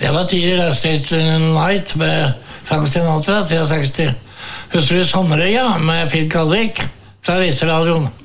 Det var tidligere State Night med Frank Sinatra, 63. Husker du Sommerøya med Finn Kalvik fra Riksradioen?